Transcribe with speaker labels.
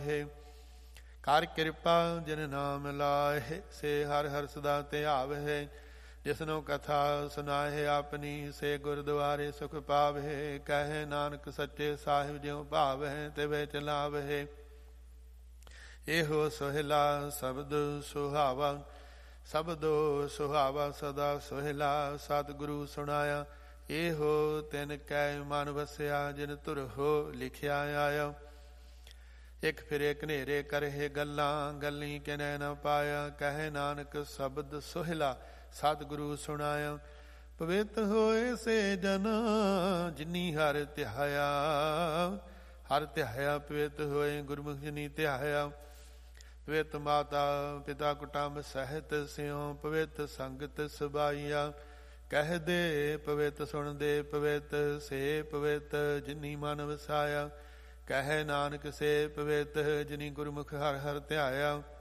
Speaker 1: ਹੈ। ਕਰ ਕਿਰਪਾ ਜਿਨ ਨਾਮ ਲਾਹੇ, ਸੇ ਹਰ ਹਰ ਸਦਾ ਧਿਆਵਹਿ। ਜਿਸਨੂੰ ਕਥਾ ਸੁਨਾਹੇ ਆਪਣੀ, ਸੇ ਗੁਰਦੁਆਰੇ ਸੁਖ ਪਾਵਹਿ। ਕਹੇ ਨਾਨਕ ਸੱਚੇ ਸਾਹਿਬ ਜਿਉ ਭਾਵਹਿ, ਤਿਵੇਂ ਚਲਾਵਹਿ। ਇਹੋ ਸੋਹਿਲਾ ਸ਼ਬਦ ਸੁਹਾਵਾ, ਸ਼ਬਦੋ ਸੁਹਾਵਾ ਸਦਾ ਸੋਹਿਲਾ। ਸਤਿਗੁਰੂ ਸੁਣਾਇਆ ਇਹੋ ਤਿਨ ਕੈ ਮਨ ਵਸਿਆ, ਜਿਨ ਧੁਰਹੋ ਲਿਖਿਆ ਆਇਆ। ਇਕ ਫਿਰੇ ਘਨੇਰੇ ਕਰਹਿ ਗੱਲਾਂ, ਗੱਲੀ ਕਿਨੈ ਨ ਪਾਇਆ। ਕਹੇ ਨਾਨਕ ਸ਼ਬਦ ਸੋਹਿਲਾ, ਸਤਿਗੁਰੂ ਸੁਣਾਇਆ। ਪਵਿੱਤ ਹੋਏ ਸੇ ਜਨ, ਜਿਨੀ ਹਰਿ ਧਿਆਇਆ। ਹਰਿ ਧਿਆਇਆ ਪਵਿੱਤ ਹੋਏ, ਗੁਰਮੁਖ ਜਿਨੀ ਧਿਆਇਆ। ਪਵਿੱਤ ਮਾਤਾ ਪਿਤਾ ਕੁਟੰਬ ਸਹਿਤ ਸਿਉ, ਪਵਿੱਤ ਸੰਗਤ ਸਬਾਈਆ। ਕਹਿ ਦੇ ਪਵਿੱਤ ਸੁਣ ਦੇ ਪਵਿੱਤ, ਸੇ ਪਵਿੱਤ ਜਿਨੀ ਮਨ ਵਸਾਇਆ। ਕਹੇ ਨਾਨਕ ਸੇ ਪਵਿੱਤ, ਜਿਨੀ ਗੁਰਮੁਖ ਹਰਿ ਹਰਿ ਧਿਆਇਆ।